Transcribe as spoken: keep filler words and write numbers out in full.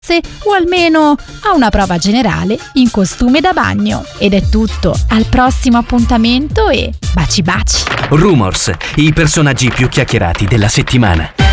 o almeno a una prova generale in costume da bagno. Ed è tutto, al prossimo appuntamento e baci baci! Rumors, i personaggi più chiacchierati della settimana.